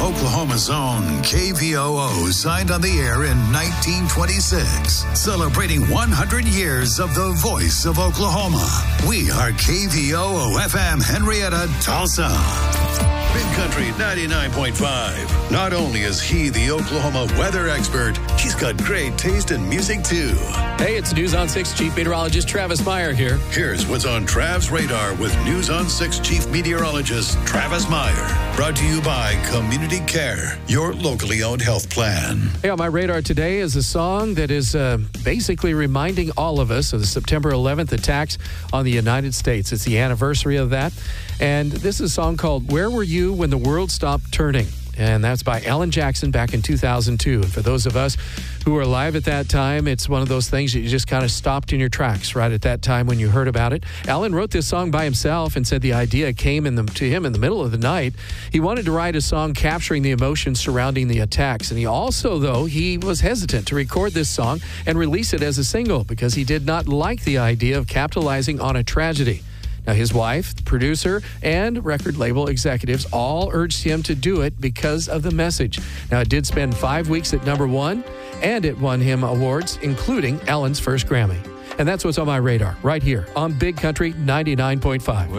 Oklahoma's own KVOO signed on the air in 1926, celebrating 100 years of the voice of Oklahoma. We are KVOO FM Henrietta, Tulsa. Big Country 99.5. Not only is he the Oklahoma weather expert, he's got great taste in music too. Hey, it's News on 6 Chief Meteorologist Travis Meyer here. Here's what's on Trav's radar with News on 6 Chief Meteorologist Travis Meyer. Brought to you by Community Care, your locally owned health plan. Hey, on my radar today is a song that is basically reminding all of us of the September 11th attacks on the United States. It's the anniversary of that. And this is a song called Where Were You When the World Stopped Turning? And that's by Alan Jackson back in 2002. And for those of us who were alive at that time, it's one of those things that you just kind of stopped in your tracks right at that time when you heard about it. Alan wrote this song by himself and said the idea came to him in the middle of the night. He wanted to write a song capturing the emotions surrounding the attacks. And he also, though, he was hesitant to record this song and release it as a single because he did not like the idea of capitalizing on a tragedy. Now, his wife, the producer, and record label executives all urged him to do it because of the message. Now, it did spend 5 weeks at #1, and it won him awards, including Alan's first Grammy. And that's what's on my radar right here on Big Country 99.5.